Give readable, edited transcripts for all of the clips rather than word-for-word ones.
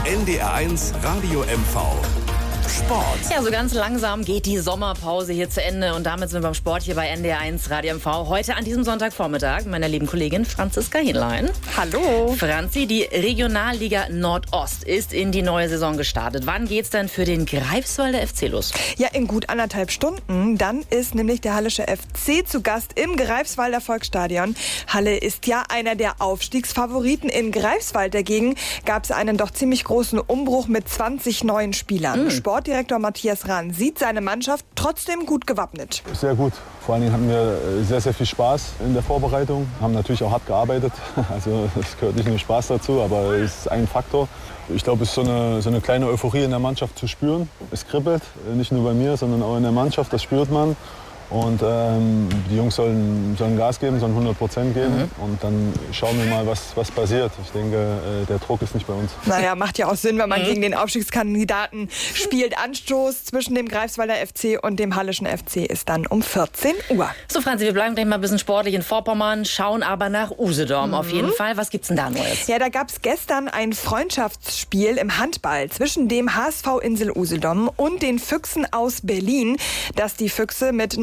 NDR1 Radio MV Sport. Ja, so ganz langsam geht die Sommerpause hier zu Ende und damit sind wir beim Sport hier bei NDR1 Radio MV. Heute an diesem Sonntagvormittag mit meiner lieben Kollegin Franziska Hinlein. Hallo. Franzi, die Regionalliga Nordost ist in die neue Saison gestartet. Wann geht's denn für den Greifswalder FC los? Ja, in gut 1,5 Stunden. Dann ist nämlich der Hallische FC zu Gast im Greifswalder Volksstadion. Halle ist ja einer der Aufstiegsfavoriten. In Greifswald dagegen gab es einen doch ziemlich großen Umbruch mit 20 neuen Spielern. Sportdirektor Matthias Rahn sieht seine Mannschaft trotzdem gut gewappnet. Sehr gut. Vor allen Dingen hatten wir sehr, sehr viel Spaß in der Vorbereitung. Haben natürlich auch hart gearbeitet. Also es gehört nicht nur Spaß dazu, aber es ist ein Faktor. Ich glaube, es ist so eine kleine Euphorie in der Mannschaft zu spüren. Es kribbelt, nicht nur bei mir, sondern auch in der Mannschaft. Das spürt man. Und die Jungs sollen Gas geben, sollen 100% geben. Und dann schauen wir mal, was passiert. Ich denke, der Druck ist nicht bei uns. Naja, macht ja auch Sinn, wenn man gegen den Aufstiegskandidaten spielt. Anstoß zwischen dem Greifswalder FC und dem Hallischen FC ist dann um 14 Uhr. So, Franzi, wir bleiben gleich mal ein bisschen sportlich in Vorpommern, schauen aber nach Usedom auf jeden Fall. Was gibt's denn da Neues? Ja, da gab es gestern ein Freundschaftsspiel im Handball zwischen dem HSV Insel Usedom und den Füchsen aus Berlin, das die Füchse mit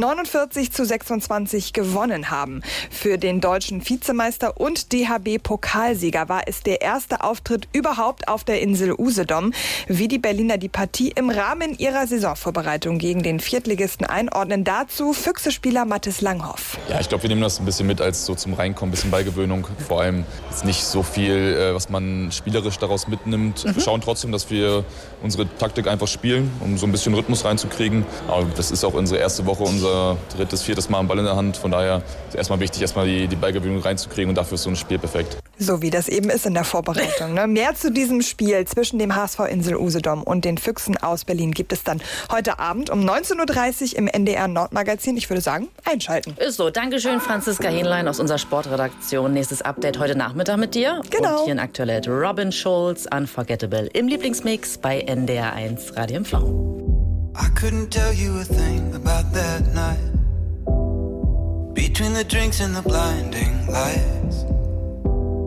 49:26 gewonnen haben. Für den deutschen Vizemeister und DHB-Pokalsieger war es der erste Auftritt überhaupt auf der Insel Usedom. Wie die Berliner die Partie im Rahmen ihrer Saisonvorbereitung gegen den Viertligisten einordnen, dazu Füchse-Spieler Mathis Langhoff. Ja, ich glaube, wir nehmen das ein bisschen mit als so zum Reinkommen, ein bisschen Beigewöhnung. Vor allem jetzt nicht so viel, was man spielerisch daraus mitnimmt. Wir schauen trotzdem, dass wir unsere Taktik einfach spielen, um so ein bisschen Rhythmus reinzukriegen. Aber das ist auch unsere erste Woche, unser viertes Mal einen Ball in der Hand. Von daher ist erstmal wichtig, die Ballgewöhnung reinzukriegen und dafür ist so ein Spiel perfekt. So wie das eben ist in der Vorbereitung. Ne? Mehr zu diesem Spiel zwischen dem HSV Insel Usedom und den Füchsen aus Berlin gibt es dann heute Abend um 19:30 Uhr im NDR Nordmagazin. Ich würde sagen, einschalten. Ist so. Dankeschön, Franziska Hinlein aus unserer Sportredaktion. Nächstes Update heute Nachmittag mit dir. Genau. Und hier ein aktueller Robin Schulz, Unforgettable im Lieblingsmix bei NDR1 Radio MV. I couldn't tell you a thing about that night. Between the drinks and the blinding light,